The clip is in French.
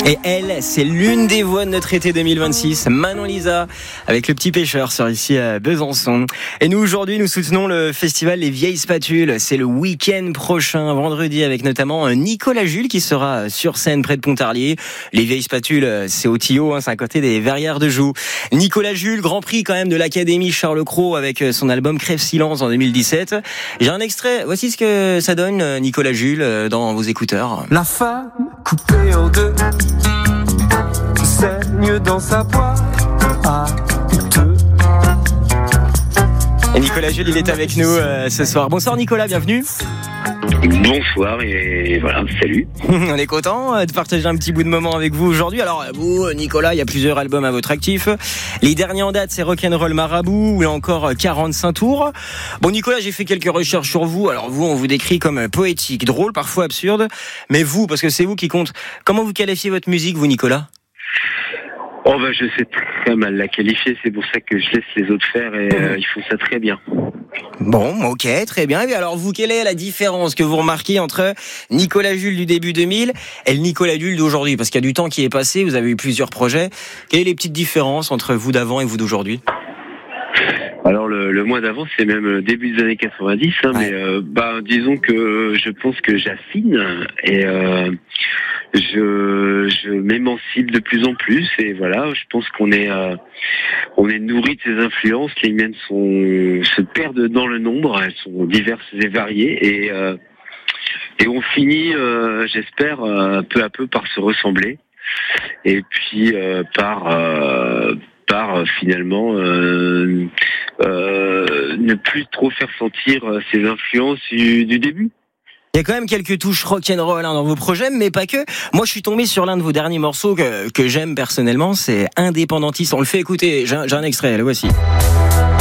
Et elle, c'est l'une des voix de notre été 2026, Manon Lisa, avec Le Petit Pêcheur sur ici à Besançon. Et nous, aujourd'hui, nous soutenons le festival Les Vieilles Spatules. C'est le week-end prochain, vendredi, avec notamment Nicolas Jules qui sera sur scène près de Pontarlier. Les Vieilles Spatules, c'est au Tillot, c'est à côté des Verrières de Joux. Nicolas Jules, grand prix quand même de l'Académie Charles Cros avec son album Crève Silence en 2017. J'ai un extrait, voici ce que ça donne, Nicolas Jules, dans vos écouteurs. La femme coupée en deux saigne dans sa boîte à deux. Et Nicolas Jules, il est avec nous ce soir. Bonsoir Nicolas, bienvenue. Bonsoir et voilà, salut. On est content de partager un petit bout de moment avec vous aujourd'hui. Alors vous, Nicolas, il y a plusieurs albums à votre actif. Les derniers en date, c'est Rock'n'Roll Marabout ou encore 45 tours. Bon Nicolas, j'ai fait quelques recherches sur vous. Alors vous, on vous décrit comme poétique, drôle, parfois absurde. Mais vous, parce que c'est vous qui compte, comment vous qualifiez votre musique, vous Nicolas ? Oh bah je sais très mal la qualifier, c'est pour ça que je laisse les autres faire et ils font ça très bien. Bon, ok, très bien. Et alors vous, quelle est la différence que vous remarquez entre Nicolas Jules du début 2000 et le Nicolas Jules d'aujourd'hui ? Parce qu'il y a du temps qui est passé, vous avez eu plusieurs projets. Quelles sont les petites différences entre vous d'avant et vous d'aujourd'hui ? Alors le mois d'avant, c'est même début des années 90, ouais. Mais disons que je pense que j'affine et je m'émancipe de plus en plus et voilà, je pense qu'on est nourri de ces influences. Les miennes se perdent dans le nombre, elles sont diverses et variées et on finit, j'espère, peu à peu par se ressembler et puis par finalement ne plus trop faire sentir ces influences du début. Il y a quand même quelques touches rock'n'roll dans vos projets, mais pas que. Moi, je suis tombé sur l'un de vos derniers morceaux que j'aime personnellement, c'est Indépendantiste. On le fait écouter, j'ai un extrait, le voici.